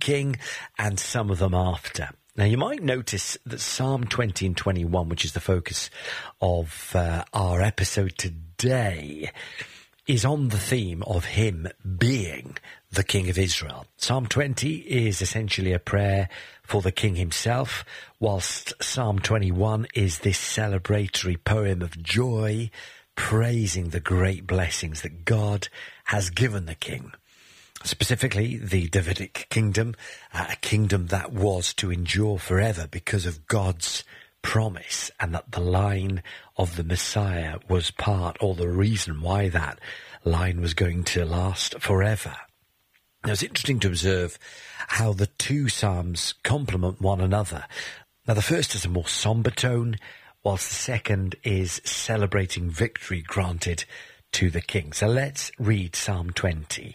king and some of them after. Now, you might notice that Psalm 20 and 21, which is the focus of our episode today, is on the theme of him being the King of Israel. Psalm 20 is essentially a prayer for the king himself, whilst Psalm 21 is this celebratory poem of joy, praising the great blessings that God has given the king. Specifically, the Davidic kingdom, a kingdom that was to endure forever because of God's promise, and that the line of the Messiah was part, or the reason why that line was going to last forever. Now, it's interesting to observe how the two psalms complement one another. Now, the first is a more somber tone, whilst the second is celebrating victory granted to the king. So let's read Psalm 20.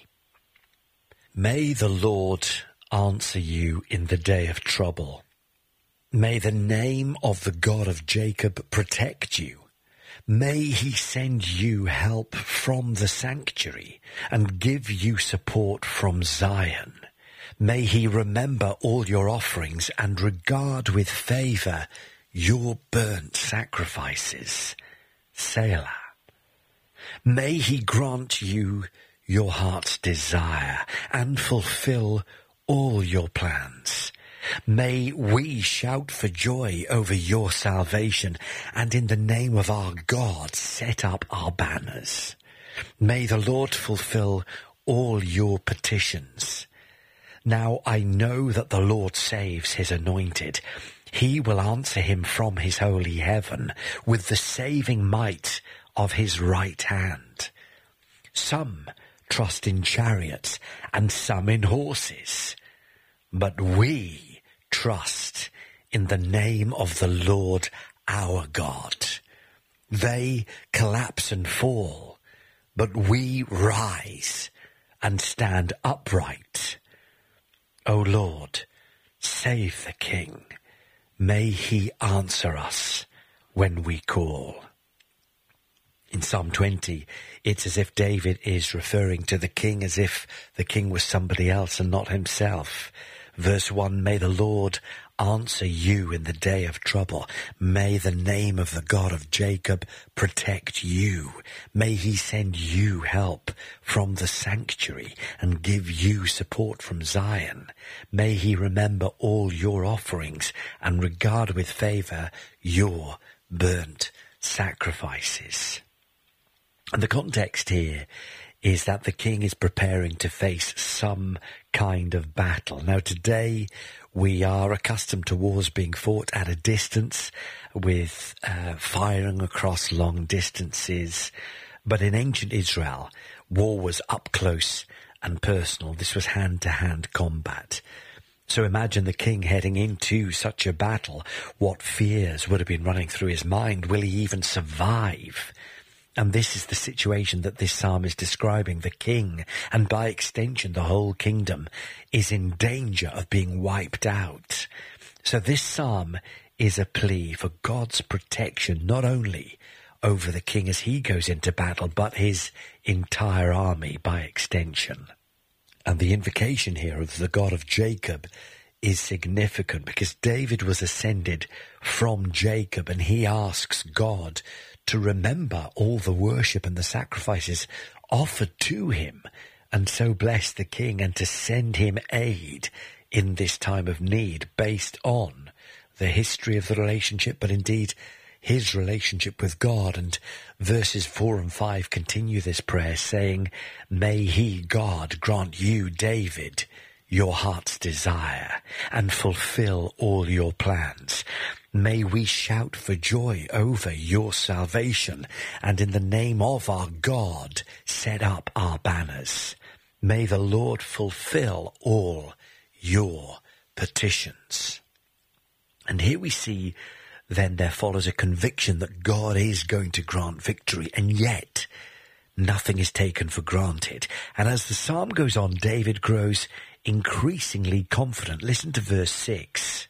May the Lord answer you in the day of trouble. May the name of the God of Jacob protect you. May he send you help from the sanctuary and give you support from Zion. May he remember all your offerings and regard with favour your burnt sacrifices. Selah. May he grant you your heart's desire and fulfill all your plans. May we shout for joy over your salvation, and in the name of our God set up our banners. May the Lord fulfill all your petitions. Now I know that the Lord saves his anointed. He will answer him from his holy heaven with the saving might of his right hand. Some trust in chariots and some in horses, but we trust in the name of the Lord our God. They collapse and fall, but we rise and stand upright. O Lord, save the King. May he answer us when we call. In Psalm 20, it's as if David is referring to the king as if the king was somebody else and not himself. Verse 1, may the Lord answer you in the day of trouble. May the name of the God of Jacob protect you. May he send you help from the sanctuary and give you support from Zion. May he remember all your offerings and regard with favour your burnt sacrifices. And the context here is that the king is preparing to face some kind of battle. Now, today we are accustomed to wars being fought at a distance with firing across long distances. But in ancient Israel, war was up close and personal. This was hand-to-hand combat. So imagine the king heading into such a battle. What fears would have been running through his mind? Will he even survive? And this is the situation that this psalm is describing. The king, and by extension the whole kingdom, is in danger of being wiped out. So this psalm is a plea for God's protection, not only over the king as he goes into battle, but his entire army by extension. And the invocation here of the God of Jacob is significant because David was ascended from Jacob, and he asks God to remember all the worship and the sacrifices offered to him, and so bless the king and to send him aid in this time of need based on the history of the relationship, but indeed his relationship with God. And verses 4 and 5 continue this prayer saying, may he, God, grant you, David, your heart's desire and fulfill all your plans. May we shout for joy over your salvation, and in the name of our God set up our banners. May the Lord fulfill all your petitions. And here we see then there follows a conviction that God is going to grant victory, and yet nothing is taken for granted. And as the psalm goes on, David grows increasingly confident. Listen to verse 6.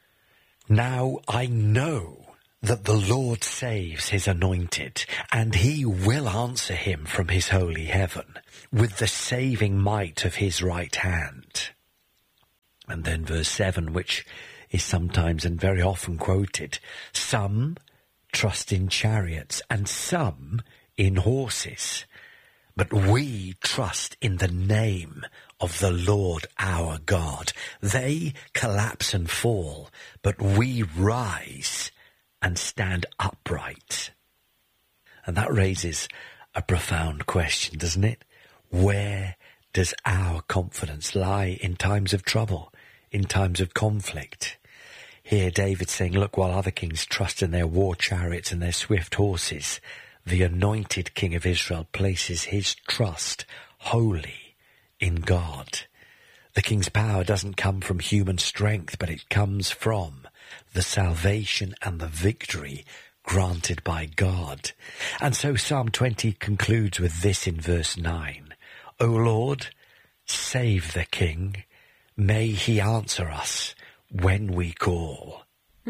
Now I know that the Lord saves his anointed, and he will answer him from his holy heaven with the saving might of his right hand. And then verse 7, which is sometimes and very often quoted, some trust in chariots and some in horses, but we trust in the name of the Lord our God. They collapse and fall, but we rise and stand upright. And that raises a profound question, doesn't it? Where does our confidence lie in times of trouble, in times of conflict? Here David saying, look, while other kings trust in their war chariots and their swift horses, the anointed King of Israel places his trust wholly in God. The king's power doesn't come from human strength, but it comes from the salvation and the victory granted by God. And so Psalm 20 concludes with this in verse 9. O Lord, save the king. May he answer us when we call.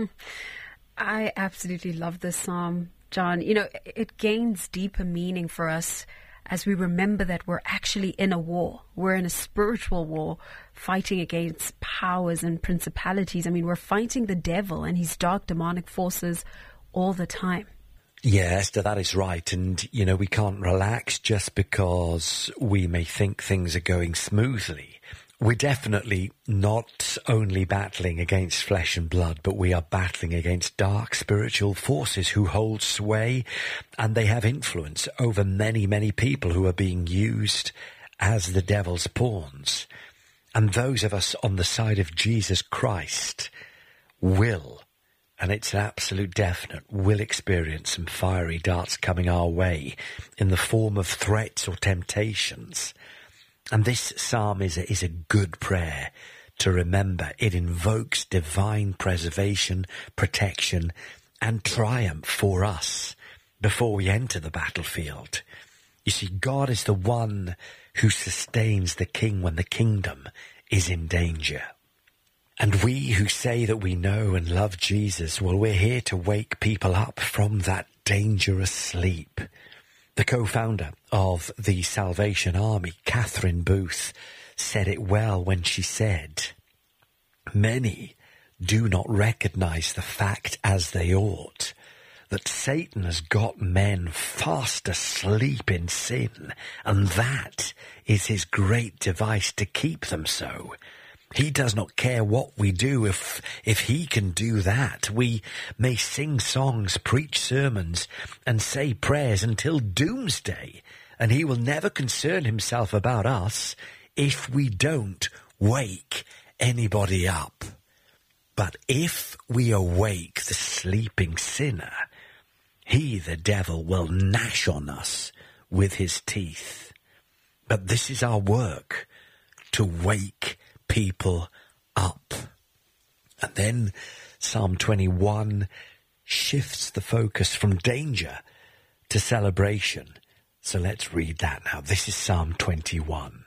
I absolutely love this psalm, John. You know, it gains deeper meaning for us as we remember that we're actually in a war. We're in a spiritual war, fighting against powers and principalities. I mean, we're fighting the devil and his dark demonic forces all the time. Yeah, Esther, that is right. And, you know, we can't relax just because we may think things are going smoothly. We're definitely not only battling against flesh and blood, but we are battling against dark spiritual forces who hold sway, and they have influence over many, many people who are being used as the devil's pawns. And those of us on the side of Jesus Christ will, and it's an absolute definite, will experience some fiery darts coming our way in the form of threats or temptations. And this psalm is a good prayer to remember. It invokes divine preservation, protection, and triumph for us before we enter the battlefield. You see, God is the one who sustains the king when the kingdom is in danger. And we who say that we know and love Jesus, well, we're here to wake people up from that dangerous sleep. The co-founder of the Salvation Army, Catherine Booth, said it well when she said, many do not recognize the fact as they ought that Satan has got men fast asleep in sin, and that is his great device to keep them so. He does not care what we do if he can do that. We may sing songs, preach sermons, and say prayers until doomsday, and he will never concern himself about us if we don't wake anybody up. But if we awake the sleeping sinner, he, the devil, will gnash on us with his teeth. But this is our work, to wake people up. And then Psalm 21 shifts the focus from danger to celebration. So let's read that now. This is Psalm 21.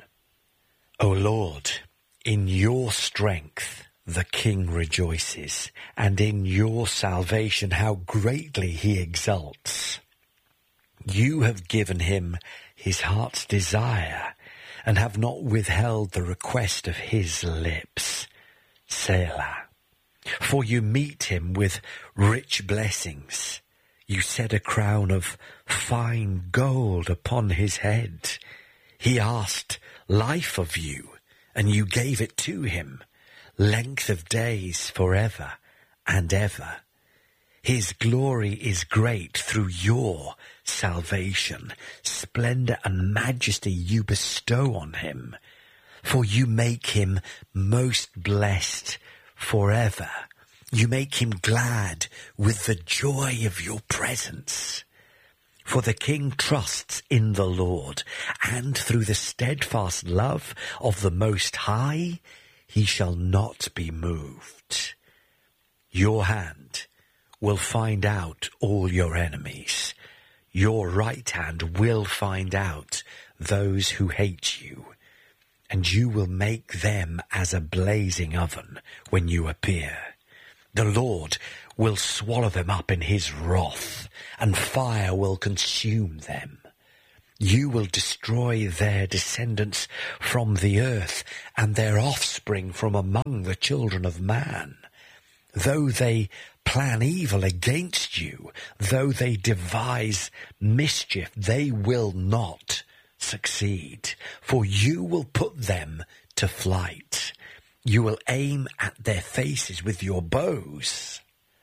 O Lord, in your strength the king rejoices, and in your salvation how greatly he exults. You have given him his heart's desire, and have not withheld the request of his lips. Selah. For you meet him with rich blessings. You set a crown of fine gold upon his head. He asked life of you, and you gave it to him, length of days forever and ever. His glory is great through your salvation. Splendor and majesty you bestow on him, for you make him most blessed forever. You make him glad with the joy of your presence. For the king trusts in the Lord, and through the steadfast love of the Most High, he shall not be moved. Your hand will find out all your enemies. Your right hand will find out those who hate you, and you will make them as a blazing oven when you appear. The Lord will swallow them up in his wrath, and fire will consume them. You will destroy their descendants from the earth, and their offspring from among the children of man. Though they plan evil against you, though they devise mischief, they will not succeed, for you will put them to flight. You will aim at their faces with your bows.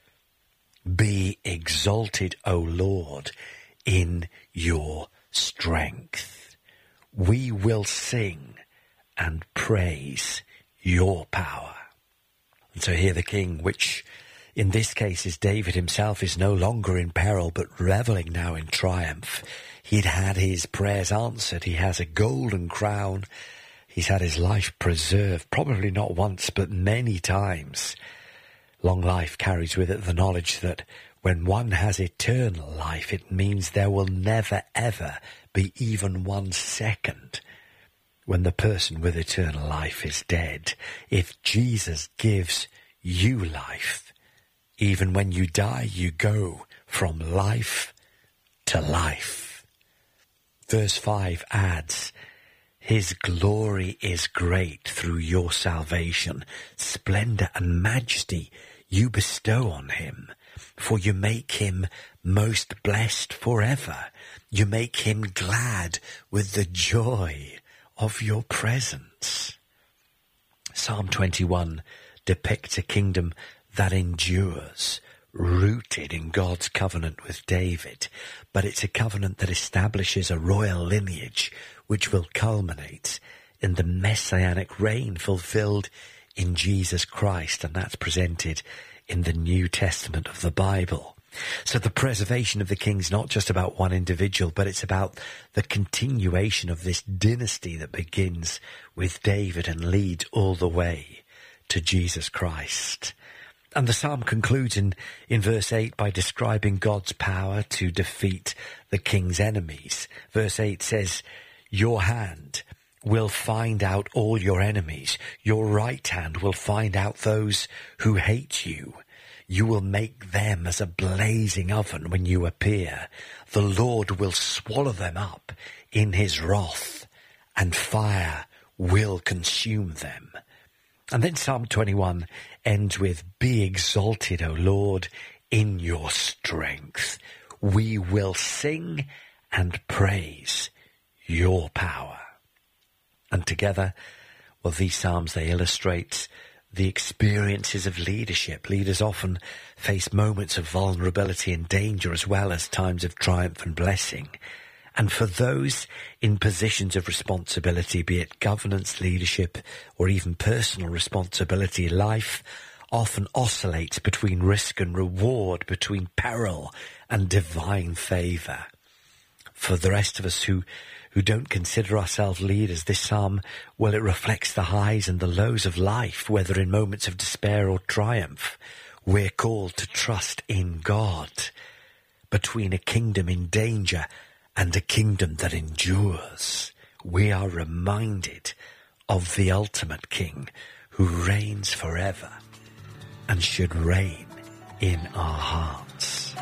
Be exalted, O Lord, in your strength. We will sing and praise your power. And so here the king, which in this case is David himself, is no longer in peril, but reveling now in triumph. He'd had his prayers answered. He has a golden crown. He's had his life preserved, probably not once, but many times. Long life carries with it the knowledge that when one has eternal life, it means there will never, ever be even 1 second when the person with eternal life is dead. If Jesus gives you life, even when you die, you go from life to life. Verse 5 adds, His glory is great through your salvation. Splendor and majesty you bestow on him, for you make him most blessed forever. You make him glad with the joy of your presence. Psalm 21 depicts a kingdom that endures, rooted in God's covenant with David, but it's a covenant that establishes a royal lineage which will culminate in the messianic reign fulfilled in Jesus Christ, and that's presented in the New Testament of the Bible. So the preservation of the king is not just about one individual, but it's about the continuation of this dynasty that begins with David and leads all the way to Jesus Christ. And the psalm concludes in verse 8 by describing God's power to defeat the king's enemies. Verse 8 says, Your hand will find out all your enemies. Your right hand will find out those who hate you. You will make them as a blazing oven when you appear. The Lord will swallow them up in his wrath, and fire will consume them. And then Psalm 21 ends with, Be exalted, O Lord, in your strength. We will sing and praise your power. And together, well, these psalms, they illustrate the experiences of leadership. Leaders often face moments of vulnerability and danger, as well as times of triumph and blessing. And for those in positions of responsibility, be it governance, leadership, or even personal responsibility, life often oscillates between risk and reward, between peril and divine favour. For the rest of us who don't consider ourselves leaders, this psalm, well, it reflects the highs and the lows of life, whether in moments of despair or triumph. We're called to trust in God. Between a kingdom in danger and a kingdom that endures, we are reminded of the ultimate King who reigns forever and should reign in our hearts.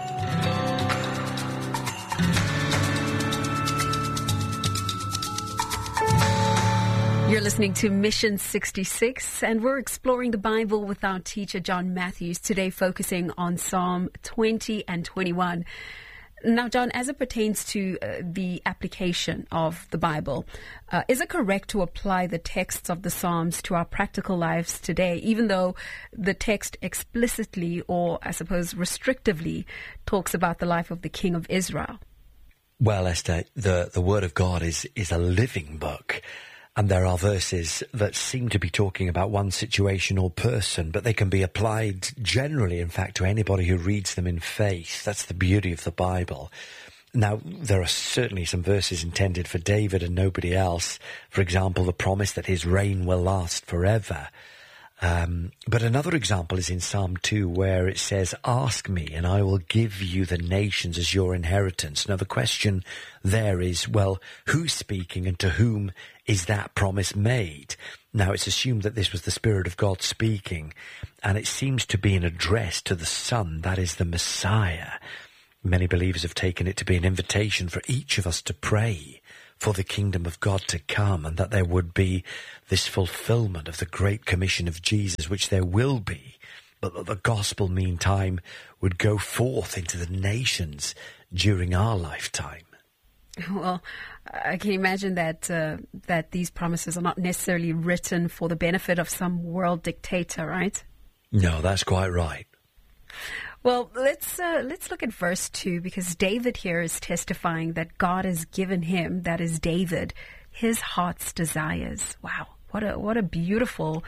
You're listening to Mission 66, and we're exploring the Bible with our teacher, John Matthews, today focusing on Psalm 20 and 21. Now, John, as it pertains to the application of the Bible, is it correct to apply the texts of the Psalms to our practical lives today, even though the text explicitly, or I suppose restrictively, talks about the life of the King of Israel? Well, Esther, the Word of God is a living book. And there are verses that seem to be talking about one situation or person, but they can be applied generally, in fact, to anybody who reads them in faith. That's the beauty of the Bible. Now, there are certainly some verses intended for David and nobody else. For example, the promise that his reign will last forever. But another example is in Psalm 2, where it says, Ask me and I will give you the nations as your inheritance. Now the question there is, well, who's speaking and to whom is that promise made? Now it's assumed that this was the Spirit of God speaking, and it seems to be an address to the Son, that is the Messiah. Many believers have taken it to be an invitation for each of us to pray for the kingdom of God to come, and that there would be this fulfillment of the Great Commission of Jesus, which there will be, but that the gospel, meantime, would go forth into the nations during our lifetime. Well, I can imagine that that these promises are not necessarily written for the benefit of some world dictator, right? No, that's quite right. Well, let's look at verse 2, because David here is testifying that God has given him, that is David, his heart's desires. Wow. What a beautiful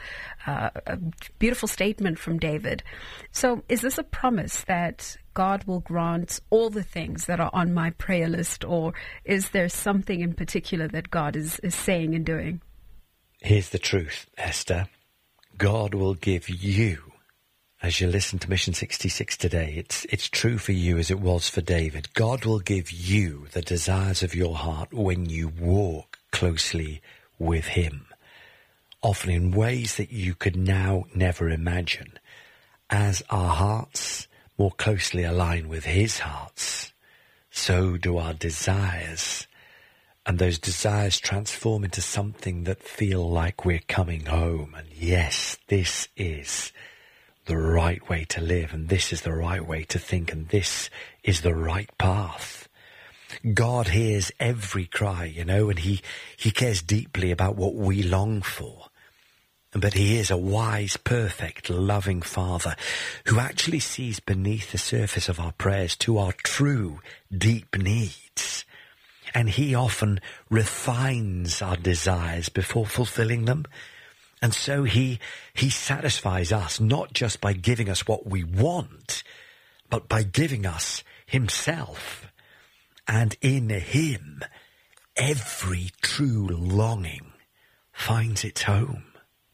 statement from David. So is this a promise that God will grant all the things that are on my prayer list, or is there something in particular that God is saying and doing? Here's the truth, Esther. God will give you, as you listen to Mission 66 today, it's true for you as it was for David. God will give you the desires of your heart when you walk closely with him, often in ways that you could now never imagine. As our hearts more closely align with his hearts, so do our desires. And those desires transform into something that feel like we're coming home. And yes, this is the right way to live, and this is the right way to think, and this is the right path. God hears every cry, and he cares deeply about what we long for. But he is a wise, perfect, loving Father who actually sees beneath the surface of our prayers to our true, deep needs. And he often refines our desires before fulfilling them. And so he satisfies us not just by giving us what we want, but by giving us himself. And in him, every true longing finds its home.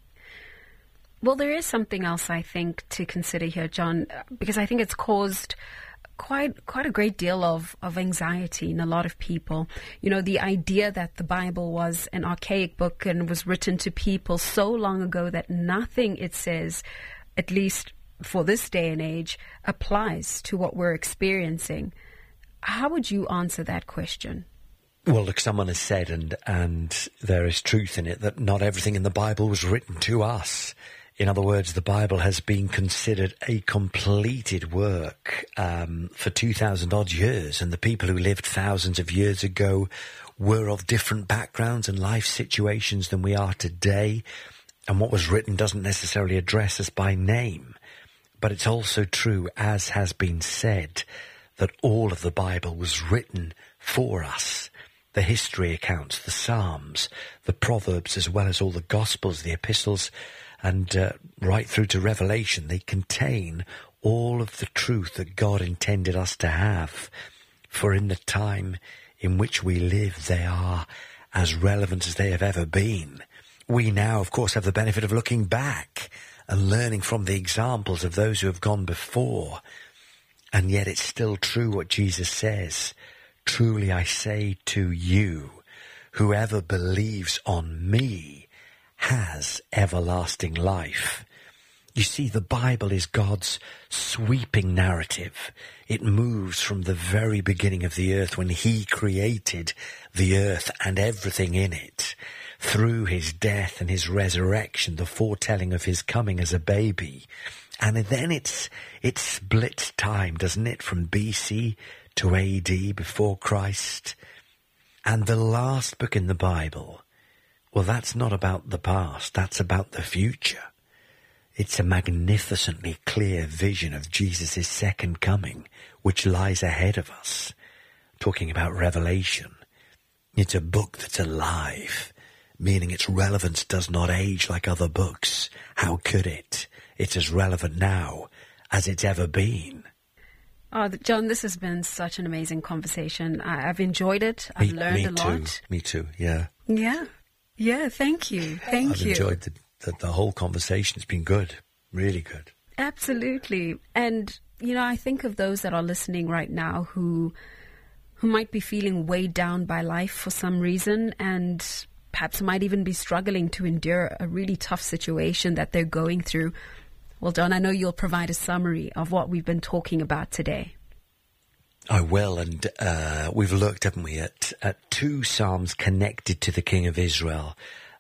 Well, there is something else I think to consider here, John, because I think it's caused quite a great deal of anxiety in a lot of people. The idea that the Bible was an archaic book and was written to people so long ago that nothing it says, at least for this day and age, applies to what we're experiencing. How would you answer that question? Well, look, someone has said, and there is truth in it, that not everything in the Bible was written to us. In other words, the Bible has been considered a completed work for 2,000 odd years, and the people who lived thousands of years ago were of different backgrounds and life situations than we are today, and what was written doesn't necessarily address us by name. But it's also true, as has been said, that all of the Bible was written for us. The history accounts, the Psalms, the Proverbs, as well as all the Gospels, the epistles, and right through to Revelation, they contain all of the truth that God intended us to have. For in the time in which we live, they are as relevant as they have ever been. We now, of course, have the benefit of looking back and learning from the examples of those who have gone before. And yet it's still true what Jesus says. Truly I say to you, whoever believes on me has everlasting life. You see, the Bible is God's sweeping narrative. It moves from the very beginning of the earth, when he created the earth and everything in it, through his death and his resurrection, the foretelling of his coming as a baby. And then it splits time, doesn't it, from BC to AD, before Christ. And the last book in the Bible, well, that's not about the past, that's about the future. It's a magnificently clear vision of Jesus' second coming, which lies ahead of us. Talking about Revelation, it's a book that's alive, meaning its relevance does not age like other books. How could it? It's as relevant now as it's ever been. Oh, John, this has been such an amazing conversation. I've enjoyed it. I've learned a lot. Me too, yeah. Yeah, thank you. I've enjoyed the whole conversation. It's been good, really good. Absolutely. And, I think of those that are listening right now who might be feeling weighed down by life for some reason, and perhaps might even be struggling to endure a really tough situation that they're going through. Well, John, I know you'll provide a summary of what we've been talking about today. I will, and we've looked, haven't we, at two psalms connected to the King of Israel,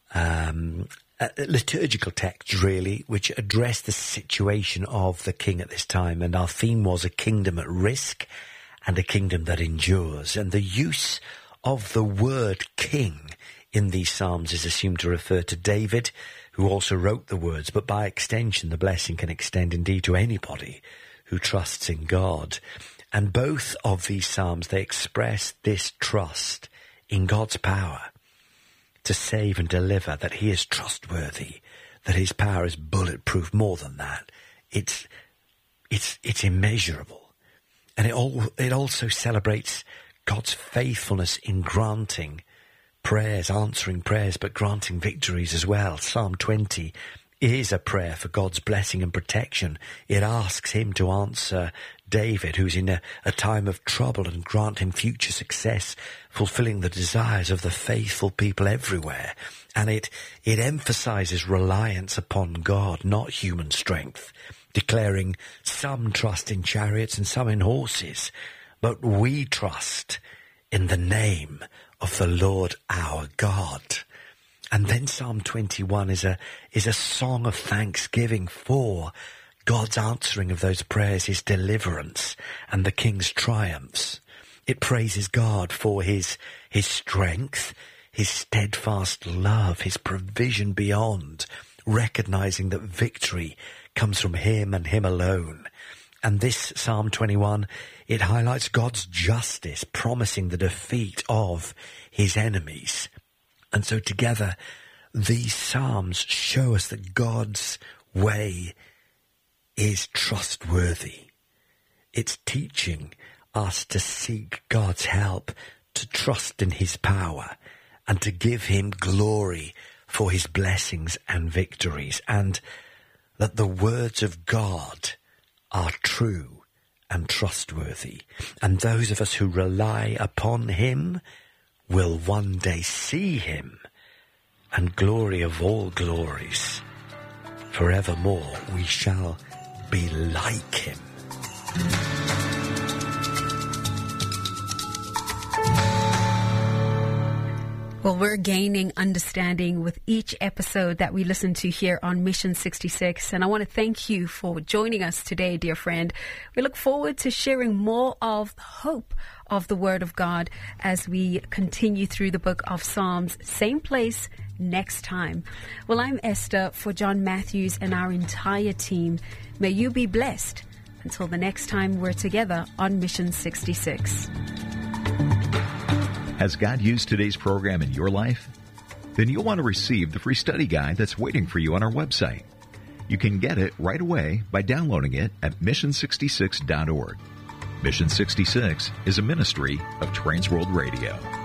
liturgical texts, really, which address the situation of the king at this time. And our theme was a kingdom at risk and a kingdom that endures. And the use of the word king in these psalms is assumed to refer to David, who also wrote the words, but by extension, the blessing can extend indeed to anybody who trusts in God. And both of these psalms, they express this trust in God's power to save and deliver, that he is trustworthy, that his power is bulletproof. More than that, it's immeasurable. And it also celebrates God's faithfulness in granting prayers, answering prayers, but granting victories as well. Psalm 20 is a prayer for God's blessing and protection. It asks him to answer David, who's in a time of trouble, and grant him future success, fulfilling the desires of the faithful people everywhere. And it emphasizes reliance upon God, not human strength, declaring some trust in chariots and some in horses, but we trust in the name of the Lord our God. And then Psalm 21 is a song of thanksgiving for God's answering of those prayers, his deliverance, and the king's triumphs. It praises God for his strength, his steadfast love, his provision beyond, recognizing that victory comes from him and him alone. And this Psalm 21, it highlights God's justice, promising the defeat of his enemies. And so together, these psalms show us that God's way is trustworthy. It's teaching us to seek God's help, to trust in his power, and to give him glory for his blessings and victories, and that the words of God are true and trustworthy. And those of us who rely upon him will one day see him, and glory of all glories, forevermore we shall be like him. Well, we're gaining understanding with each episode that we listen to here on Mission 66. And I want to thank you for joining us today, dear friend. We look forward to sharing more of the hope of the Word of God as we continue through the book of Psalms. Same place next time. Well, I'm Esther for John Matthews and our entire team. May you be blessed until the next time we're together on Mission 66. Has God used today's program in your life? Then you'll want to receive the free study guide that's waiting for you on our website. You can get it right away by downloading it at mission66.org. Mission 66 is a ministry of Transworld Radio.